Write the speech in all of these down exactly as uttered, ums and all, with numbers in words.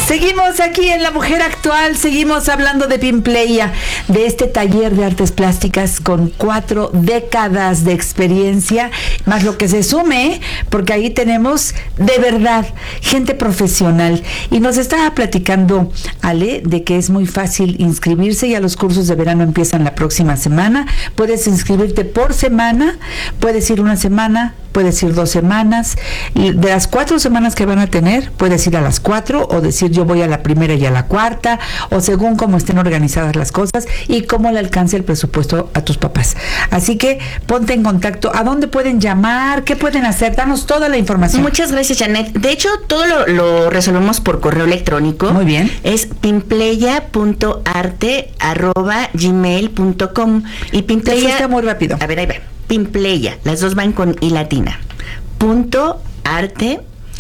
Seguimos aquí en La Mujer Actual, seguimos hablando de Pinpleya, de este taller de artes plásticas con cuatro décadas de experiencia, más lo que se sume, porque ahí tenemos de verdad gente profesional. Y nos estaba platicando Ale de que es muy fácil inscribirse, ya los cursos de verano empiezan la próxima semana. Puedes inscribirte por semana, puedes ir una semana, puedes ir dos semanas, y de las cuatro semanas que van a tener, puedes ir a las cuatro o decir yo voy a la primera y a la cuarta, o según cómo estén organizadas las cosas y cómo le alcance el presupuesto a tus papás. Así que ponte en contacto. ¿A dónde pueden llamar? ¿Qué pueden hacer? Danos toda la información. Muchas gracias, Janet. De hecho, todo lo, lo resolvemos por correo electrónico. Muy bien. Es pinpleya punto arte arroba gmail punto com. Y Pinpleya... Te fuiste muy rápido. A ver, ahí va. Pinpleya, las dos van con I latina. Punto arte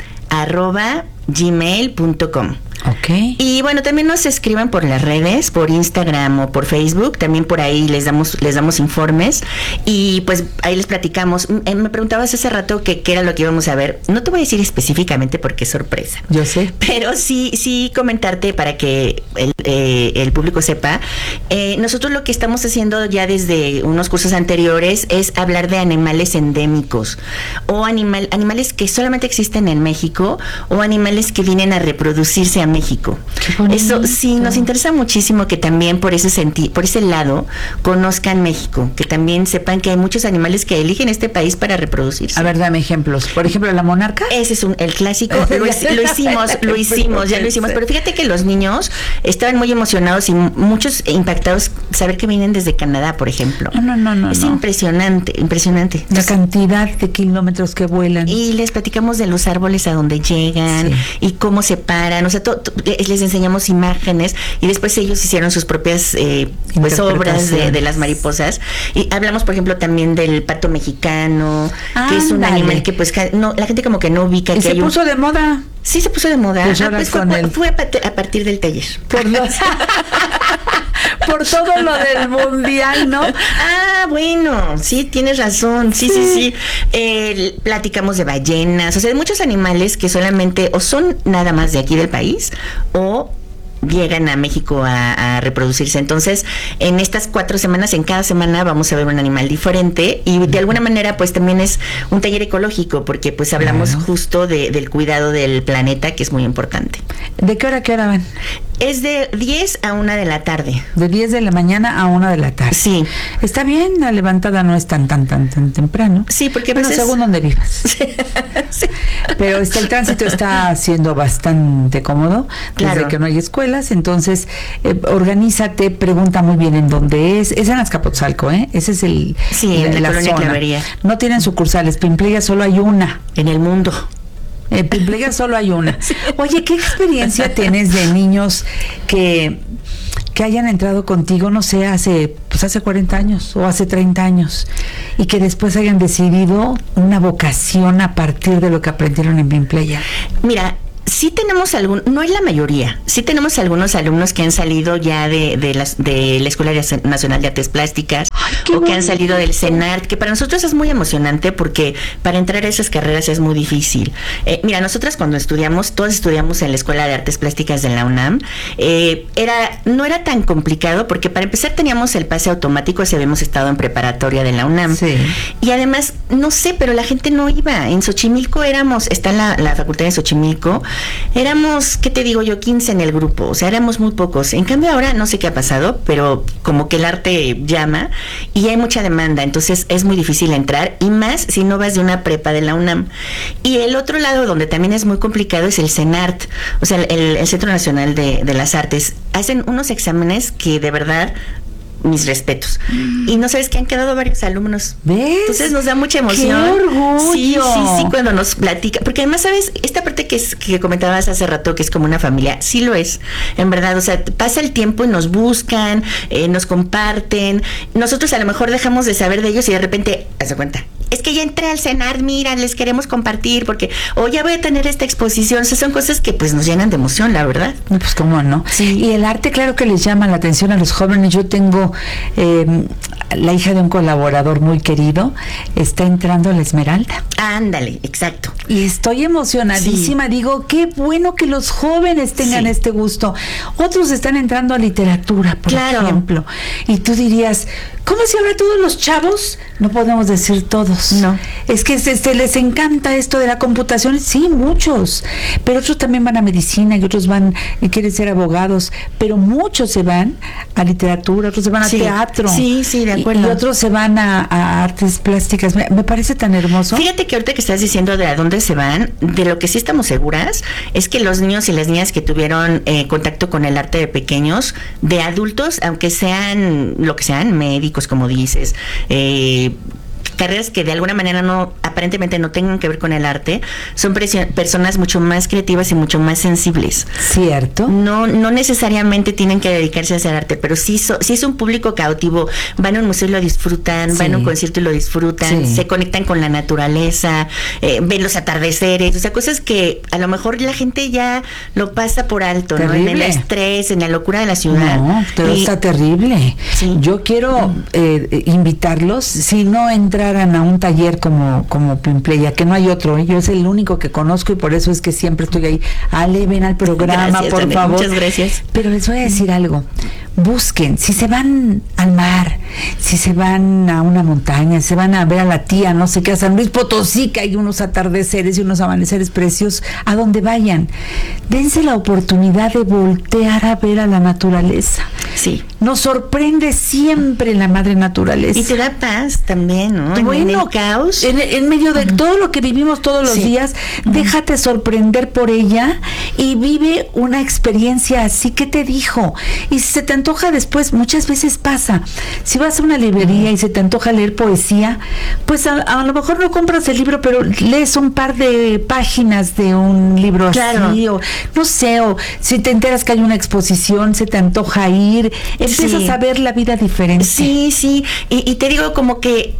arroba gmail punto com. Ok. Y bueno, también nos escriban por las redes, por Instagram o por Facebook, también por ahí les damos les damos informes y pues ahí les platicamos. Eh, me preguntabas hace rato que qué era lo que íbamos a ver. No te voy a decir específicamente porque es sorpresa. Yo sé. Pero sí sí comentarte para que el, eh, el público sepa. Eh, nosotros lo que estamos haciendo ya desde unos cursos anteriores es hablar de animales endémicos o animal animales que solamente existen en México o animales que vienen a reproducirse a México. Eso sí, nos interesa muchísimo que también por ese senti- por ese lado conozcan México, que también sepan que hay muchos animales que eligen este país para reproducirse. A ver, dame ejemplos. Por ejemplo, la monarca. Ese es un, el clásico. Lo, lo hicimos, lo hicimos, ya lo hicimos. Pero fíjate que los niños estaban muy emocionados y muchos impactados saber que vienen desde Canadá, por ejemplo. No, no, no, no. Es no. impresionante, impresionante. La Entonces, cantidad de kilómetros que vuelan. y les platicamos de los árboles a donde llegan, sí, y cómo se paran, o sea, to, to, les enseñamos imágenes y después ellos hicieron sus propias eh, pues obras de, de las mariposas. Y hablamos, por ejemplo, también del pato mexicano, ah, que es un dale. animal que pues no, la gente como que no ubica. ¿Y que se hay puso un... de moda? Sí, se puso de moda. Pues ah, pues fue, fue, fue a partir del taller. Por los... por todo lo del mundial, ¿no? Ah, bueno, sí, tienes razón, sí, sí, sí, sí. Eh, platicamos de ballenas, o sea, de muchos animales que solamente o son nada más de aquí del país o llegan a México a, a reproducirse. Entonces, en estas cuatro semanas, en cada semana vamos a ver un animal diferente y de alguna manera pues también es un taller ecológico porque pues hablamos uh-huh. justo de, del cuidado del planeta, que es muy importante. ¿De qué hora a qué hora van? Es de diez a una de la tarde. De diez de la mañana a una de la tarde. Sí. Está bien, la levantada no es tan, tan, tan, tan temprano. Sí, porque bueno, veces... según donde vivas. Sí. Sí. Pero este, el tránsito está siendo bastante cómodo, claro, desde que no hay escuelas, entonces eh, organízate, pregunta muy bien en dónde es. Es en Azcapotzalco, ¿eh? Ese es el... Sí, la, en la, la colonia zona. Clavería. No tienen sucursales, Pinpleya solo hay una. En el mundo. En Pinpleya solo hay una. Oye, ¿qué experiencia tienes de niños que, que hayan entrado contigo, no sé, hace, pues hace cuarenta años o hace treinta años y que después hayan decidido una vocación a partir de lo que aprendieron en Pinpleya? Mira, sí tenemos algún, no es la mayoría, sí tenemos algunos alumnos que han salido ya de, de, las, de la Escuela Nacional de Artes Plásticas. Ay, o bonito. Que han salido del CENART, que para nosotros es muy emocionante porque para entrar a esas carreras es muy difícil. Eh, mira, nosotras cuando estudiamos, todos estudiamos en la Escuela de Artes Plásticas de la UNAM, eh, era, no era tan complicado porque para empezar teníamos el pase automático si habíamos estado en preparatoria de la UNAM. Sí. Y además, no sé, pero la gente no iba. En Xochimilco éramos, está la, la facultad de Xochimilco, éramos, ¿qué te digo yo? quince en el grupo, o sea, éramos muy pocos. En cambio ahora no sé qué ha pasado, pero como que el arte llama y hay mucha demanda, entonces es muy difícil entrar y más si no vas de una prepa de la UNAM. Y el otro lado donde también es muy complicado es el CENART, o sea, el, el Centro Nacional de, de las Artes. Hacen unos exámenes que de verdad... mis respetos. Mm. Y no sabes que han quedado varios alumnos. ¿Ves? Entonces nos da mucha emoción. ¡Qué orgullo! Sí, sí, sí, cuando nos platica. Porque además, ¿sabes? Esta parte que, es, que comentabas hace rato, que es como una familia, sí lo es, en verdad. O sea, pasa el tiempo y nos buscan, eh, nos comparten. Nosotros a lo mejor dejamos de saber de ellos y de repente, haz de cuenta, es que ya entré al CENART, mira, les queremos compartir, porque, o ya voy a tener esta exposición. O sea, son cosas que pues nos llenan de emoción, la verdad. Pues cómo no. Sí. Y el arte, claro que les llama la atención a los jóvenes. Yo tengo eh, la hija de un colaborador muy querido, está entrando a la Esmeralda. Ándale, exacto. Y estoy emocionadísima, sí. Digo, qué bueno que los jóvenes tengan sí. este gusto. Otros están entrando a literatura, por claro. ejemplo. Y tú dirías, ¿cómo se ahora todos los chavos? No podemos decir todos. No. Es que se, se les encanta esto de la computación. Sí, muchos. Pero otros también van a medicina y otros van y quieren ser abogados. Pero muchos se van a literatura, otros se van a sí. teatro. Sí, sí, de acuerdo. Y, y otros se van a, a artes plásticas. Me, me parece tan hermoso. Fíjate que ahorita que estás diciendo de a dónde se van, de lo que sí estamos seguras es que los niños y las niñas que tuvieron eh, contacto con el arte de pequeños, de adultos, aunque sean lo que sean, médicos, como dices, eh, carreras que de alguna manera no, aparentemente no tengan que ver con el arte, son presio- personas mucho más creativas y mucho más sensibles. Cierto. No, no necesariamente tienen que dedicarse a hacer arte, pero sí, so, sí es un público cautivo. Van a un museo y lo disfrutan, sí. van a un concierto y lo disfrutan, sí. se conectan con la naturaleza, eh, ven los atardeceres, o sea, cosas que a lo mejor la gente ya lo pasa por alto, terrible. ¿no? En el estrés, en la locura de la ciudad. No, pero y, está terrible. Sí. Yo quiero eh, invitarlos, si no entran a un taller como como Pimpleya, que no hay otro, ¿eh? Yo es el único que conozco y por eso es que siempre estoy ahí. Ale, ven al programa, gracias, por Ale, favor. Muchas gracias. Pero les voy a decir algo. Busquen, si se van al mar, si se van a una montaña, si se van a ver a la tía, no sé qué, a San Luis Potosí, que hay unos atardeceres y unos amaneceres preciosos, a donde vayan, dense la oportunidad de voltear a ver a la naturaleza. Sí. Nos sorprende siempre la madre naturaleza. Y te da paz también, ¿no? Bueno, en el caos. En, en medio de uh-huh. todo lo que vivimos todos los sí. días, uh-huh. déjate sorprender por ella y vive una experiencia así. ¿Qué te dijo? Y si se te antoja después, muchas veces pasa, si vas a una librería uh-huh. y se te antoja leer poesía, pues a, a lo mejor no compras el libro, pero lees un par de páginas de un libro claro. así, o no sé, o si te enteras que hay una exposición, se te antoja ir, empiezas sí. a ver la vida diferente. Sí, sí, y, y te digo como que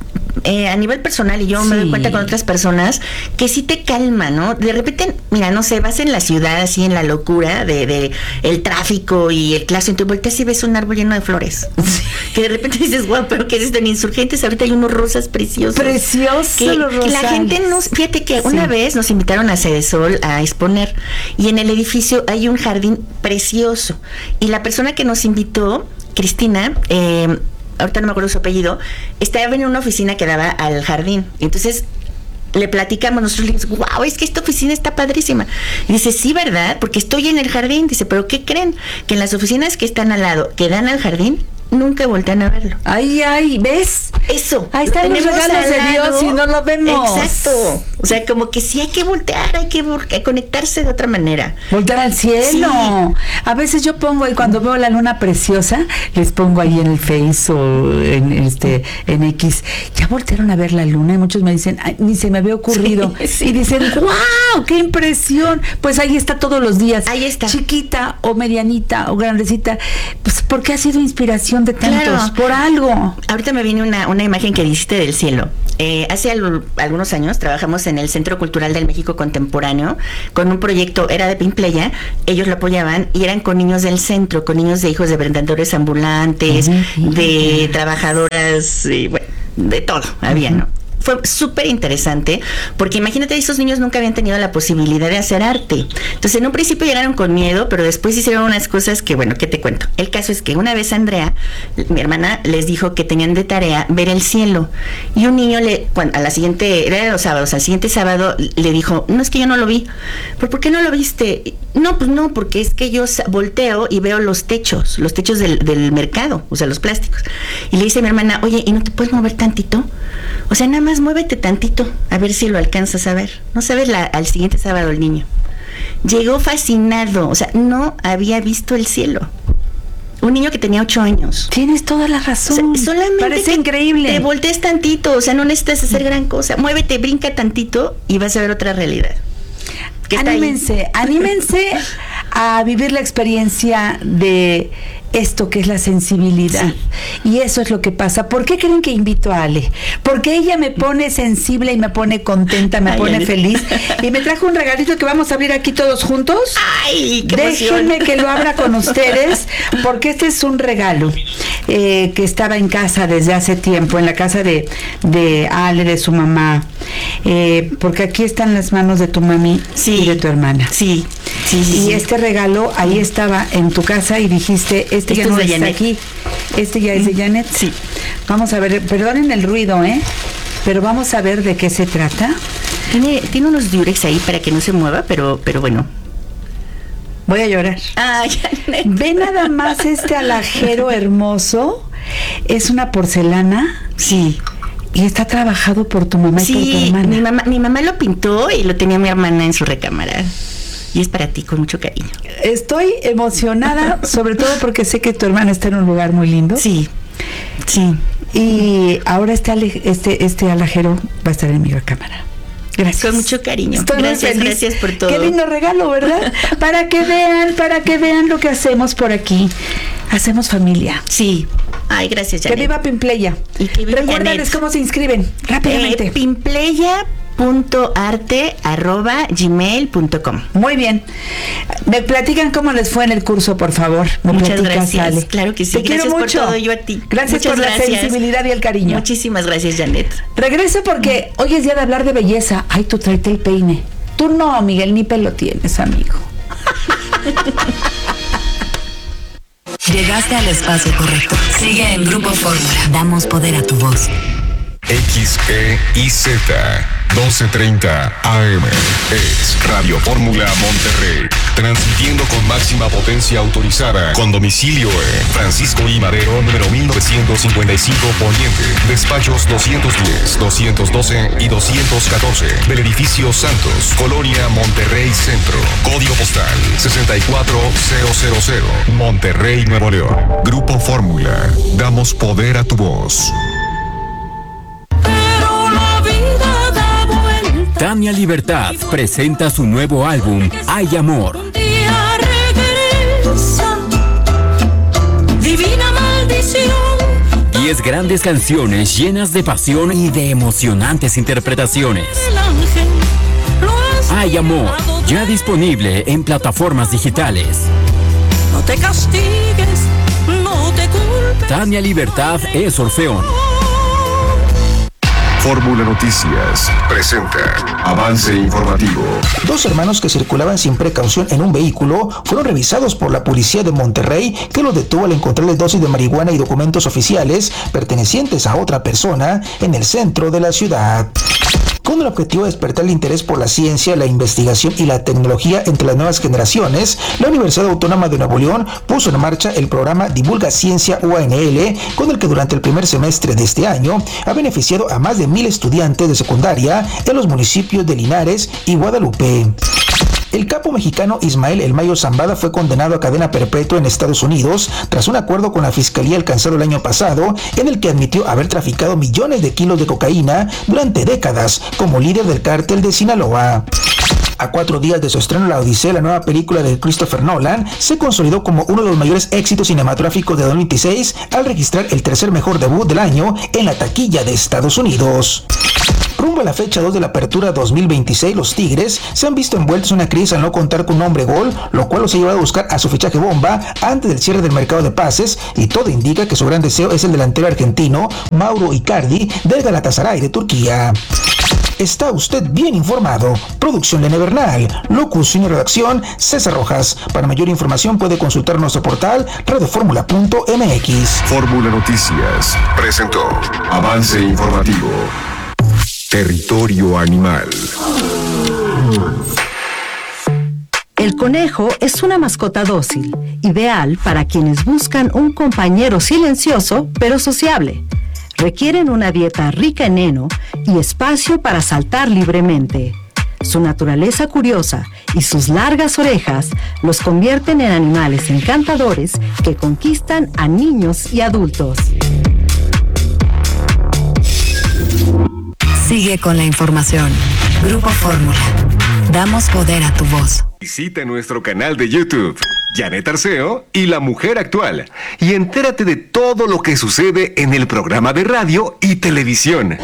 Eh, a nivel personal, y yo sí. me doy cuenta con otras personas, que sí te calma, ¿no? De repente, mira, no sé, vas en la ciudad así en la locura de, de el tráfico y el clásico, y tú volteas y ves un árbol lleno de flores. Sí. Que de repente dices, guau, pero ¿qué es esto? En Insurgentes ahorita hay unos rosas preciosos. Preciosos que, los rosales. Que la gente nos, fíjate que sí. una vez nos invitaron a Cedesol a exponer, y en el edificio hay un jardín precioso, y la persona que nos invitó, Cristina, eh, ahorita no me acuerdo su apellido, estaba en una oficina que daba al jardín. Entonces le platicamos, nosotros le dijimos, wow, es que esta oficina está padrísima. Y dice, sí, ¿verdad? Porque estoy en el jardín. Dice, ¿pero qué creen? Que en las oficinas que están al lado, que dan al jardín, nunca voltean a verlo. Ay, ay, ¿ves? Eso. Ahí están los regalos de Dios y no lo vemos. Exacto. O sea, como que sí hay que voltear, hay que, vol- que conectarse de otra manera. Voltear al cielo. Sí. A veces yo pongo, y cuando veo la luna preciosa, les pongo ahí en el Face o en este en X, ya voltearon a ver la luna, y muchos me dicen, ay, ni se me había ocurrido. Sí, sí. Y dicen, wow, qué impresión. Pues ahí está todos los días. Ahí está. Chiquita o medianita o grandecita, pues porque ha sido inspiración de tantos, claro. por algo. Ahorita me viene una, una imagen que dijiste del cielo. Eh, hace al, algunos años trabajamos en el Centro Cultural del México Contemporáneo con un proyecto, era de Pimpleya, ellos lo apoyaban y eran con niños del centro, con niños de hijos de vendedores ambulantes, uh-huh. de trabajadoras, y, bueno, de todo, uh-huh. había, ¿no? Fue súper interesante, porque imagínate, esos niños nunca habían tenido la posibilidad de hacer arte. Entonces, en un principio llegaron con miedo, pero después hicieron unas cosas que, bueno, ¿qué te cuento? El caso es que una vez Andrea, mi hermana, les dijo que tenían de tarea ver el cielo. Y un niño, le, cuando, a la siguiente, era de los sábados, al siguiente sábado, le dijo, no, es que yo no lo vi. ¿Pero por qué no lo viste? No, pues no, porque es que yo volteo y veo los techos, los techos del, del mercado, o sea, los plásticos. Y le dice a mi hermana, oye, ¿y no te puedes mover tantito? O sea, nada más muévete tantito, a ver si lo alcanzas a ver. No sabes, la, al siguiente sábado el niño llegó fascinado, o sea, no había visto el cielo. Un niño que tenía ocho años. Tienes toda la razón. O sea, solamente parece increíble. Te voltees tantito, o sea, no necesitas hacer gran cosa. Muévete, brinca tantito y vas a ver otra realidad. Anímense, anímense a vivir la experiencia de esto que es la sensibilidad. Sí. Y eso es lo que pasa. ¿Por qué creen que invito a Ale? Porque ella me pone sensible y me pone contenta, me Ay, pone Ale. feliz. Y me trajo un regalito que vamos a abrir aquí todos juntos. ¡Ay, qué Déjenme emoción! que lo abra con ustedes, porque este es un regalo eh, que estaba en casa desde hace tiempo, en la casa de, de Ale, de su mamá. Eh, porque aquí están las manos de tu mami sí. y de tu hermana. Sí, sí, sí. Y sí. este regalo ahí estaba en tu casa y dijiste, este Esto ya no es de está Janet. aquí. Este ya es de Janet. Sí. Vamos a ver, perdonen el ruido, ¿eh? Pero vamos a ver de qué se trata. Tiene, tiene unos diurex ahí para que no se mueva, pero, pero bueno. Voy a llorar. Ah, Janet. Ve nada más este alajero hermoso. Es una porcelana. Sí. Y está trabajado por tu mamá y sí, por tu hermana. Mi mamá, mi mamá lo pintó y lo tenía mi hermana en su recámara. Y es para ti, con mucho cariño. Estoy emocionada, sobre todo porque sé que tu hermana está en un lugar muy lindo. Sí, sí. Y ahora este, ale, este, este alajero va a estar en mi recámara. Gracias. Con mucho cariño. Estoy gracias, gracias por todo. Qué lindo regalo, ¿verdad? Para que vean, para que vean lo que hacemos por aquí. Hacemos familia. Sí. Ay, gracias, Janet. Que viva Pimpleya. Y que viva Recuérdales cómo se inscriben, rápidamente. Eh, Pimpleya punto arte arroba gmail punto com. Muy bien. Me platican cómo les fue en el curso, por favor. Me Muchas platicas, gracias. Ale. Claro que sí. Te gracias quiero por mucho. todo, yo a ti. Gracias Muchas por gracias. la sensibilidad y el cariño. Muchísimas gracias, Janet. Regreso porque hoy es día de hablar de belleza. Ay, tú tráete el peine. Tú no, Miguel, ni pelo tienes, amigo. Llegaste al espacio correcto. Sigue en Grupo Fórmula. Damos poder a tu voz. X E I Z doce treinta A M es Radio Fórmula Monterrey, transmitiendo con máxima potencia autorizada, con domicilio en Francisco I. Madero, número mil novecientos cincuenta y cinco Poniente, despachos doscientos diez, doscientos doce y doscientos catorce, del edificio Santos, Colonia Monterrey Centro, código postal sesenta y cuatro mil, Monterrey, Nuevo León. Grupo Fórmula, damos poder a tu voz. Tania Libertad presenta su nuevo álbum, Hay Amor. Divina maldición. Diez grandes canciones llenas de pasión y de emocionantes interpretaciones. Hay Amor, ya disponible en plataformas digitales. No te castigues, no te culpes. Tania Libertad es Orfeón. Fórmula Noticias presenta avance informativo. Dos hermanos que circulaban sin precaución en un vehículo fueron revisados por la policía de Monterrey, que los detuvo al encontrarles dosis de marihuana y documentos oficiales pertenecientes a otra persona en el centro de la ciudad. Con el objetivo de despertar el interés por la ciencia, la investigación y la tecnología entre las nuevas generaciones, la Universidad Autónoma de Nuevo León puso en marcha el programa Divulga Ciencia U A N L, con el que durante el primer semestre de este año ha beneficiado a más de mil estudiantes de secundaria en los municipios de Linares y Guadalupe. El capo mexicano Ismael El Mayo Zambada fue condenado a cadena perpetua en Estados Unidos tras un acuerdo con la fiscalía alcanzado el año pasado, en el que admitió haber traficado millones de kilos de cocaína durante décadas como líder del cártel de Sinaloa. A cuatro días de su estreno, La Odisea, la nueva película de Christopher Nolan, se consolidó como uno de los mayores éxitos cinematográficos de dos mil veintiséis al registrar el tercer mejor debut del año en la taquilla de Estados Unidos. Rumbo a la fecha dos de la apertura dos mil veintiséis, los Tigres se han visto envueltos en una crisis al no contar con un hombre gol, lo cual los ha llevado a buscar a su fichaje bomba antes del cierre del mercado de pases, y todo indica que su gran deseo es el delantero argentino Mauro Icardi del Galatasaray de Turquía. Está usted bien informado. Producción Lene Bernal, locución y redacción César Rojas. Para mayor información puede consultar nuestro portal radioformula punto m x. Fórmula Noticias presentó avance informativo. Territorio Animal. El conejo es una mascota dócil, ideal para quienes buscan un compañero silencioso pero sociable. Requieren una dieta rica en heno y espacio para saltar libremente. Su naturaleza curiosa y sus largas orejas los convierten en animales encantadores que conquistan a niños y adultos. Sigue con la información. Grupo Fórmula. Damos poder a tu voz. Visita nuestro canal de YouTube. Janet Arceo y La Mujer Actual. Y entérate de todo lo que sucede en el programa de radio y televisión.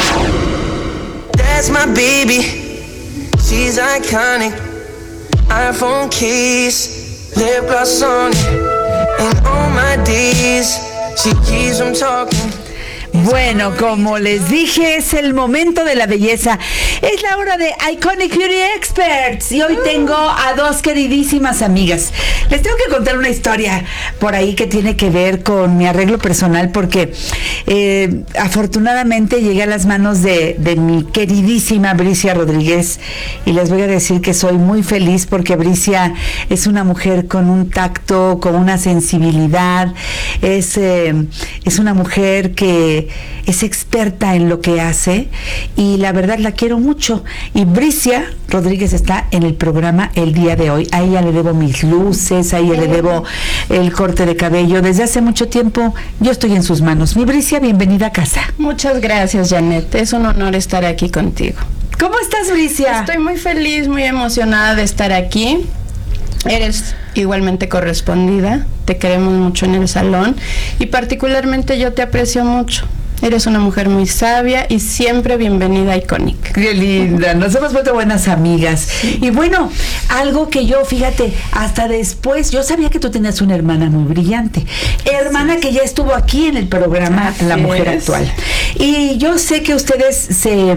That's my baby. She's iconic. iPhone case, lip gloss on it. And all my days, she keeps on talking. Bueno, como les dije, es el momento de la belleza. Es la hora de Iconic Beauty Experts. Y hoy tengo a dos queridísimas amigas. Les tengo que contar una historia por ahí que tiene que ver con mi arreglo personal, porque eh, afortunadamente llegué a las manos de, de mi queridísima Bricia Rodríguez. Y les voy a decir que soy muy feliz porque Bricia es una mujer con un tacto, con una sensibilidad. Es, eh, es una mujer que es experta en lo que hace y la verdad la quiero mucho. Y Bricia Rodríguez está en el programa el día de hoy. A ella le debo mis luces, a ella le debo el corte de cabello. Desde hace mucho tiempo yo estoy en sus manos. Mi Bricia, bienvenida a casa. Muchas gracias, Janet. Es un honor estar aquí contigo. ¿Cómo estás, Bricia? Estoy muy feliz, muy emocionada de estar aquí. Eres igualmente correspondida, te queremos mucho en el salón y particularmente yo te aprecio mucho. Eres una mujer muy sabia y siempre bienvenida a Iconic. Qué linda, nos hemos vuelto buenas amigas. Sí. Y bueno, algo que yo, fíjate, hasta después, yo sabía que tú tenías una hermana muy brillante. Hermana que ya estuvo aquí en el programa La Mujer Actual. Y yo sé que ustedes se...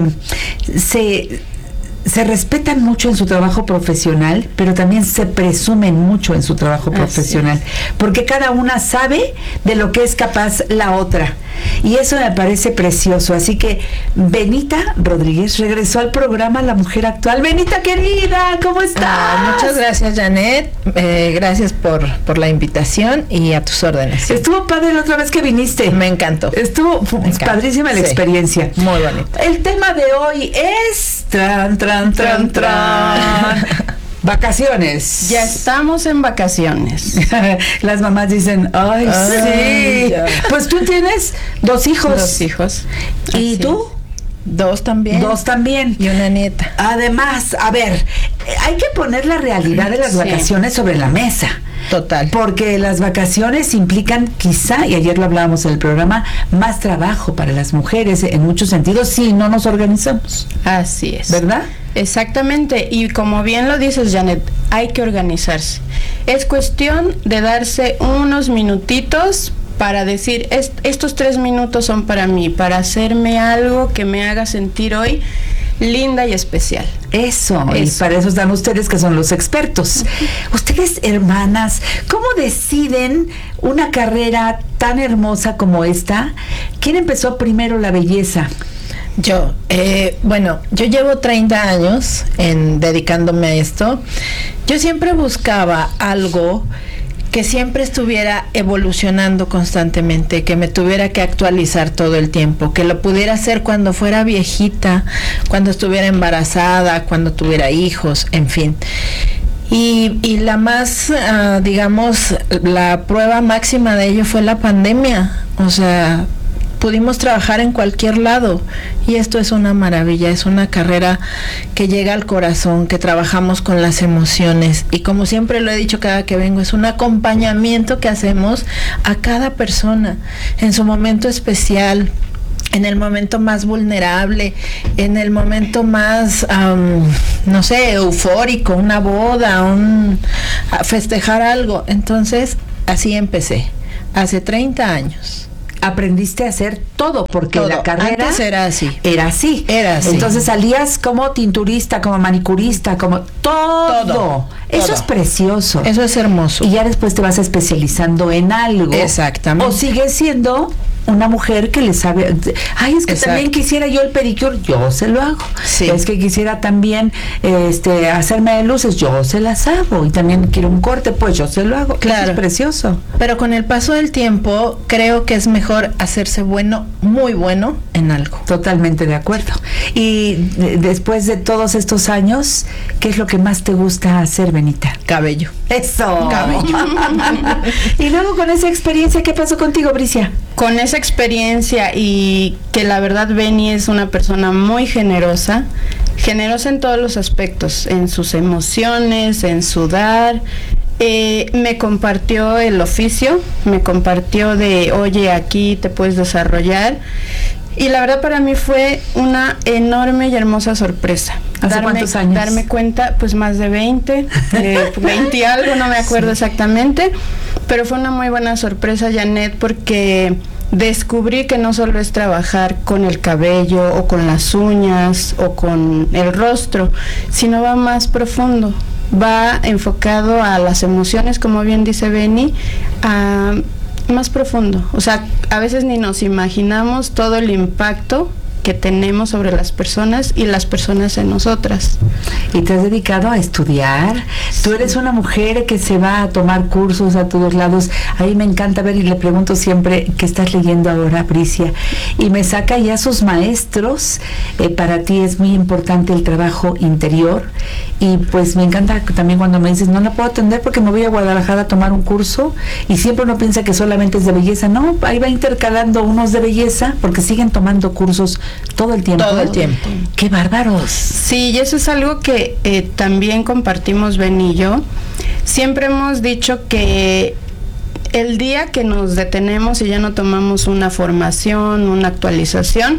se se respetan mucho en su trabajo profesional, pero también se presumen mucho en su trabajo profesional, porque cada una sabe de lo que es capaz la otra, y eso me parece precioso. Así que Benita Rodríguez regresó al programa La Mujer Actual. Benita querida, ¿cómo estás? Ah, muchas gracias, Janet, eh, gracias por, por la invitación y a tus órdenes. ¿Sí? Estuvo padre la otra vez que viniste. Me encantó. Estuvo me encantó. Padrísima la sí. experiencia. Muy bonito. El tema de hoy es tran, tran, tran, tran. Vacaciones. Ya estamos en vacaciones. Las mamás dicen, ay, ay sí. Ya. Pues tú tienes dos hijos. Dos hijos. ¿Y Así tú? Dos también. Dos también. Y una nieta. Además, a ver, hay que poner la realidad de las sí. vacaciones sobre la mesa. Total. Porque las vacaciones implican quizá, y ayer lo hablábamos en el programa, más trabajo para las mujeres en muchos sentidos si no nos organizamos. Así es. ¿Verdad? Exactamente, y como bien lo dices, Janet, hay que organizarse. Es cuestión de darse unos minutitos para decir, est- estos tres minutos son para mí, para hacerme algo que me haga sentir hoy linda y especial. Eso, eso. Y para eso están ustedes que son los expertos. Uh-huh. Ustedes, hermanas, ¿cómo deciden una carrera tan hermosa como esta? ¿Quién empezó primero la belleza? Yo, eh, bueno, yo llevo treinta años en dedicándome a esto. Yo siempre buscaba algo que siempre estuviera evolucionando constantemente, que me tuviera que actualizar todo el tiempo, que lo pudiera hacer cuando fuera viejita, cuando estuviera embarazada, cuando tuviera hijos, en fin. Y, y la más, uh, digamos, la prueba máxima de ello fue la pandemia. O sea, pudimos trabajar en cualquier lado y esto es una maravilla, es una carrera que llega al corazón, que trabajamos con las emociones y como siempre lo he dicho cada que vengo, es un acompañamiento que hacemos a cada persona en su momento especial, en el momento más vulnerable, en el momento más, um, no sé, eufórico, una boda, un a festejar algo. Entonces, así empecé, hace treinta años. Aprendiste a hacer todo, porque todo. La carrera antes era así. Era así. Era así. Entonces salías como tinturista, como manicurista, como todo. Todo. Eso todo. Es precioso. Eso es hermoso. Y ya después te vas especializando en algo. Exactamente. O sigues siendo una mujer que le sabe, ay, es que Exacto. también quisiera yo el pedicure, yo se lo hago. Sí. Es que quisiera también este hacerme de luces, yo se las hago. Y también quiero un corte, pues yo se lo hago. Claro. Eso es precioso. Pero con el paso del tiempo, creo que es mejor hacerse bueno, muy bueno en algo. Totalmente de acuerdo. Y de, después de todos estos años, ¿qué es lo que más te gusta hacer, Benita? Cabello. Eso. Cabello. Y luego con esa experiencia, ¿qué pasó contigo, Bricia? Con esa experiencia y que la verdad Beni es una persona muy generosa, generosa en todos los aspectos, en sus emociones, en su dar, Eh, me compartió el oficio, me compartió de, oye, aquí te puedes desarrollar. Y la verdad para mí fue una enorme y hermosa sorpresa. ¿Hace darme, cuántos años? Darme cuenta, pues más de veinte, eh, veinte y algo, no me acuerdo sí. exactamente, pero fue una muy buena sorpresa, Janet, porque descubrí que no solo es trabajar con el cabello o con las uñas o con el rostro, sino va más profundo, va enfocado a las emociones, como bien dice Benny, a más profundo. O sea, a veces ni nos imaginamos todo el impacto que tenemos sobre las personas y las personas en nosotras. Y te has dedicado a estudiar. Sí. Tú eres una mujer que se va a tomar cursos a todos lados. A mí me encanta ver y le pregunto siempre, ¿qué estás leyendo ahora, Bricia? Y me saca ya sus maestros. Eh, para ti es muy importante el trabajo interior. Y pues me encanta también cuando me dices, no la puedo atender porque me voy a Guadalajara a tomar un curso. Y siempre uno piensa que solamente es de belleza. No, ahí va intercalando unos de belleza porque siguen tomando cursos todo el tiempo. Todo el tiempo. ¡Qué bárbaros! Sí, y eso es algo que eh, también compartimos Ben y yo. Siempre hemos dicho que el día que nos detenemos y ya no tomamos una formación, una actualización,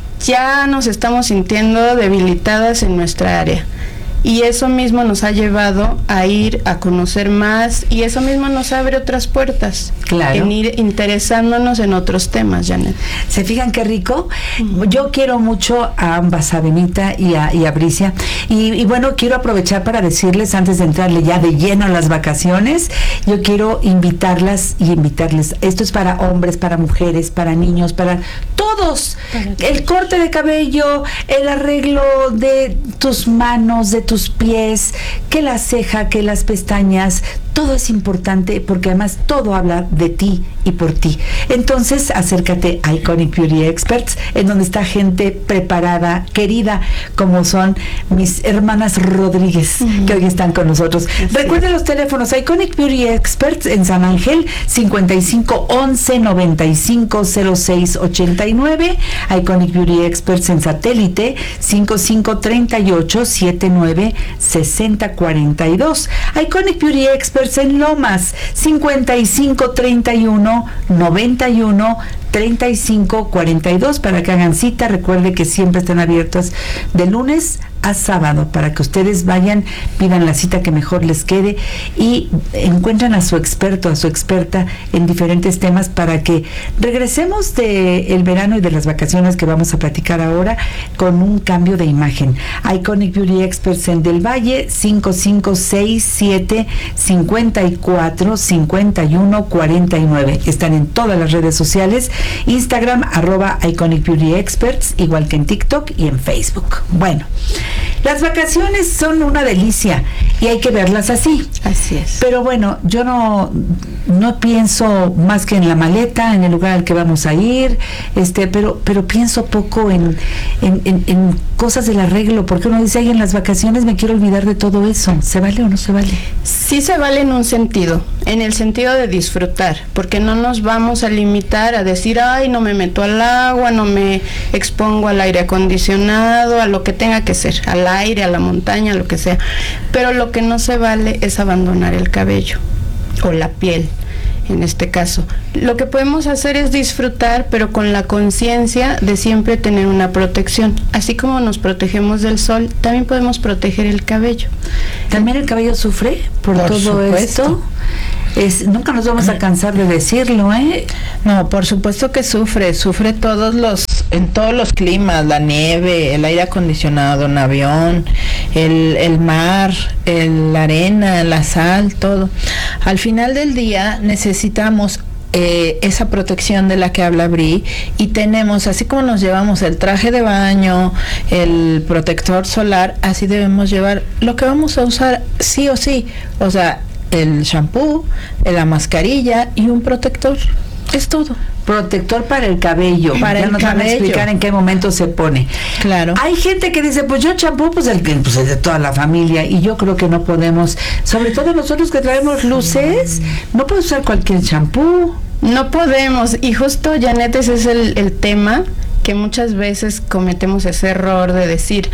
ya nos estamos sintiendo debilitadas en nuestra área. Y eso mismo nos ha llevado a ir a conocer más y eso mismo nos abre otras puertas. Claro. En ir interesándonos en otros temas, Janet. ¿Se fijan qué rico? Uh-huh. Yo quiero mucho a ambas, a Benita y a, y a Bricia. Y, y bueno, quiero aprovechar para decirles, antes de entrarle ya de lleno a las vacaciones, yo quiero invitarlas y invitarles. Esto es para hombres, para mujeres, para niños, para todos. Para el corte de cabello, el arreglo de tus manos, de tus pies, que la ceja, que las pestañas, todo es importante porque además todo habla de ti y por ti. Entonces acércate a Iconic Beauty Experts, en donde está gente preparada, querida, como son mis hermanas Rodríguez, uh-huh. que hoy están con nosotros. Así Recuerden es. Los teléfonos: Iconic Beauty Experts en San Ángel, cincuenta y cinco once noventa y cinco cero seis ochenta y nueve, Iconic Beauty Experts en Satélite, cincuenta y cinco treinta y ocho setenta y nueve sesenta cuarenta y dos, Iconic Beauty Experts en Lomas, cincuenta y cinco treinta y uno noventa y uno treinta y cinco cuarenta y dos, para que hagan cita. Recuerde que siempre están abiertos de lunes a sábado para que ustedes vayan, pidan la cita que mejor les quede y encuentren a su experto, a su experta en diferentes temas, para que regresemos del verano y de las vacaciones que vamos a platicar ahora con un cambio de imagen. Iconic Beauty Experts en Del Valle, cinco cinco seis siete cinco cuatro cinco uno cuatro nueve. Están en todas las redes sociales, Instagram, arroba Iconic Beauty Experts, igual que en TikTok y en Facebook. Bueno, las vacaciones son una delicia y hay que verlas así. Así es. Pero bueno, yo no, no pienso más que en la maleta, en el lugar al que vamos a ir, este, pero, pero pienso poco en, en, en, en cosas del arreglo, porque uno dice, ay, en las vacaciones me quiero olvidar de todo eso. ¿Se vale o no se vale? Sí se vale en un sentido, en el sentido de disfrutar, porque no nos vamos a limitar a decir, ay, no me meto al agua, no me expongo al aire acondicionado, a lo que tenga que ser, al aire, a la montaña, lo que sea. Pero lo que no se vale es abandonar el cabello o la piel, en este caso. Lo que podemos hacer es disfrutar, pero con la conciencia de siempre tener una protección. Así como nos protegemos del sol, también podemos proteger el cabello. ¿También el cabello sufre por, por todo supuesto. Esto? Es, nunca nos vamos a cansar de decirlo, ¿eh? No, por supuesto que sufre, sufre todos los, en todos los climas, la nieve, el aire acondicionado, un avión, el, el mar, el, la arena, la sal, todo. Al final del día necesitamos Eh, esa protección de la que habla Bri, y tenemos, así como nos llevamos el traje de baño, el protector solar, así debemos llevar lo que vamos a usar sí o sí, o sea, el shampoo, la mascarilla y un protector. Es todo. Protector para el cabello. Para ya el nos cabello. Van a explicar en qué momento se pone. Claro. Hay gente que dice, pues yo champú, pues el que pues es de toda la familia, y yo creo que no podemos, sobre todo nosotros que traemos luces, no puedes usar cualquier champú. No podemos, y justo, Janet, ese es el, el tema, que muchas veces cometemos ese error de decir,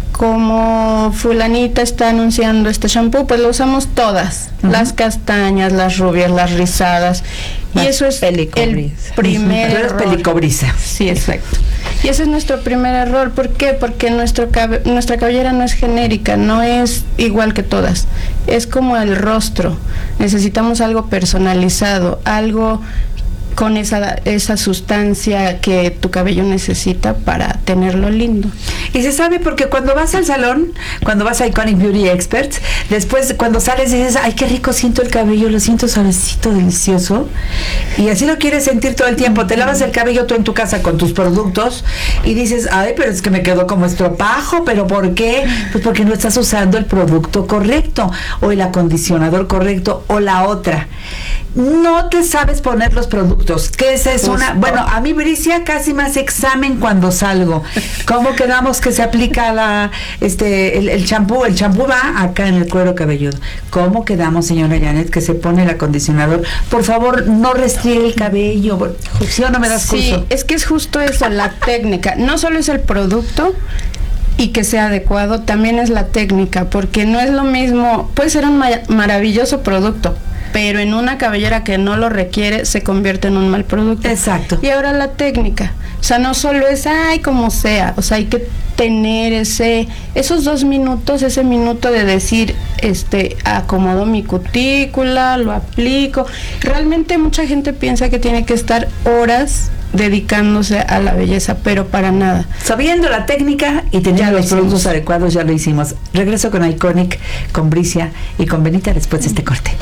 como fulanita está anunciando este shampoo, pues lo usamos todas, uh-huh. las castañas, las rubias, las rizadas, las y eso es el primer error. Pelicobrisa. Sí, exacto. Y ese es nuestro primer error. ¿Por qué? Porque nuestro cabe- nuestra cabellera no es genérica, no es igual que todas. Es como el rostro. Necesitamos algo personalizado, algo con esa, esa sustancia que tu cabello necesita para tenerlo lindo. Y se sabe porque cuando vas al salón, cuando vas a Iconic Beauty Experts, después cuando sales dices, ay, qué rico siento el cabello, lo siento suavecito, delicioso, y así lo quieres sentir todo el tiempo. Te lavas el cabello tú en tu casa con tus productos y dices, ay, pero es que me quedó como estropajo, ¿pero por qué? Pues porque no estás usando el producto correcto, o el acondicionador correcto, o la otra. No te sabes poner los productos, que esa es una, bueno, a mí Bricia casi me hace examen cuando salgo. ¿Cómo quedamos que se aplica la, este, el champú? El champú va acá en el cuero cabelludo. ¿Cómo quedamos, señora Janet, que se pone el acondicionador? Por favor, no restriegue el cabello. ¿Sí o no me das curso? Sí, es que es justo eso, la técnica. No solo es el producto y que sea adecuado, también es la técnica, porque no es lo mismo, puede ser un ma- maravilloso producto, pero en una cabellera que no lo requiere se convierte en un mal producto. Exacto. Y ahora la técnica, o sea, no solo es, ay, como sea, o sea, hay que tener ese, esos dos minutos, ese minuto de decir, este, acomodo mi cutícula, lo aplico. Realmente mucha gente piensa que tiene que estar horas dedicándose a la belleza, pero para nada. Sabiendo la técnica y teniendo los hicimos. productos adecuados, ya lo hicimos. Regreso con Iconic, con Bricia y con Benita después de este corte.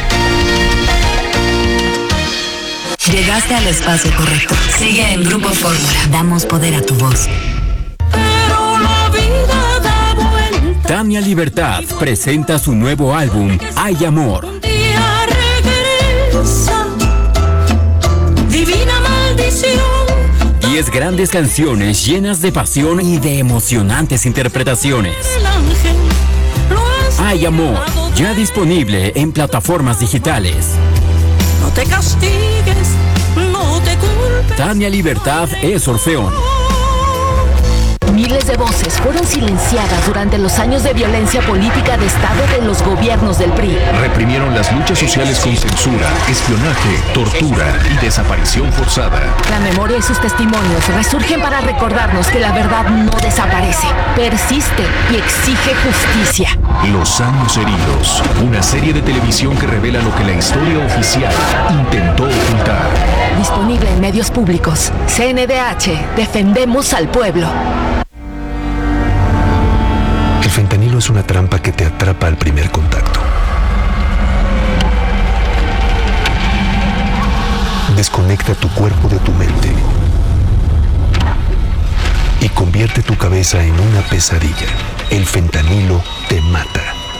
Llegaste al espacio correcto. Sigue en Grupo Fórmula. Damos poder a tu voz. Pero la vida da vuelta. Tania Libertad presenta su nuevo álbum, Hay Amor. Un día regresa. Divina maldición. Diez grandes canciones llenas de pasión y de emocionantes interpretaciones. El ángel lo has Hay Amor, ya disponible en plataformas digitales. No te castigues, no te culpes. Tania Libertad es Orfeón. Miles de voces fueron silenciadas durante los años de violencia política de Estado de los gobiernos del P R I. Reprimieron las luchas sociales con censura, espionaje, tortura y desaparición forzada. La memoria y sus testimonios resurgen para recordarnos que la verdad no desaparece, persiste y exige justicia. Los años heridos, una serie de televisión que revela lo que la historia oficial intentó ocultar. Disponible en medios públicos. C N D H, defendemos al pueblo. El fentanilo es una trampa que te atrapa al primer contacto. Desconecta tu cuerpo de tu mente y convierte tu cabeza en una pesadilla. El fentanilo te mata.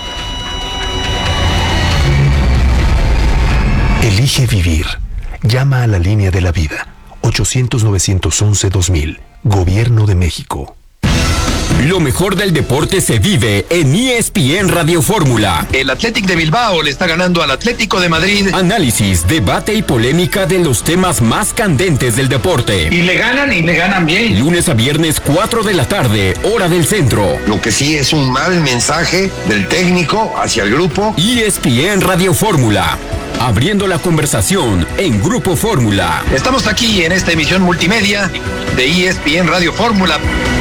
Elige vivir. Llama a la línea de la vida. ochocientos, novecientos once, dos mil. Gobierno de México. Lo mejor del deporte se vive en E S P N Radio Fórmula. El Athletic de Bilbao le está ganando al Atlético de Madrid. Análisis, debate y polémica de los temas más candentes del deporte. Y le ganan y le ganan bien. Lunes a viernes, cuatro de la tarde, hora del centro. Lo que sí es un mal mensaje del técnico hacia el grupo. E S P N Radio Fórmula. Abriendo la conversación en Grupo Fórmula. Estamos aquí en esta emisión multimedia de E S P N Radio Fórmula.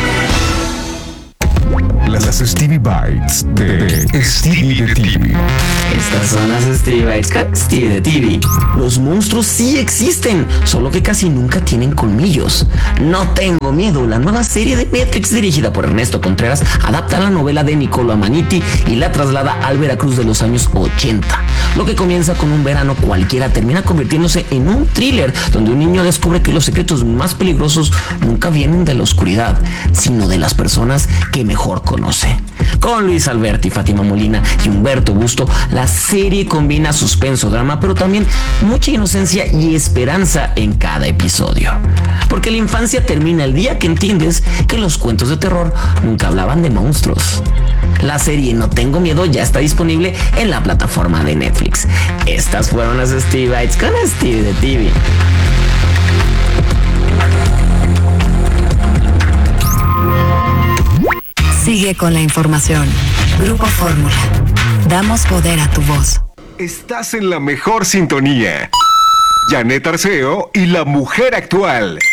Las Stevie Bites de Stevie de T V. Estas son las Stevie Bites con Stevie de T V. Los monstruos sí existen, solo que casi nunca tienen colmillos. No tengo miedo. La nueva serie de Netflix dirigida por Ernesto Contreras adapta la novela de Niccolo Amaniti y la traslada al Veracruz de los años ochenta. Lo que comienza con un verano cualquiera termina convirtiéndose en un thriller donde un niño descubre que los secretos más peligrosos nunca vienen de la oscuridad, sino de las personas que mejor conocen. Con Luis Alberti, Fátima Molina y Humberto Busto, la serie combina suspenso, drama, pero también mucha inocencia y esperanza en cada episodio. Porque la infancia termina el día que entiendes que los cuentos de terror nunca hablaban de monstruos. La serie No Tengo Miedo ya está disponible en la plataforma de Netflix. Estas fueron las Stevie Bites con Stevie de T V. Sigue con la información. Grupo Fórmula. Damos poder a tu voz. Estás en la mejor sintonía. Janet Arceo y la mujer actual.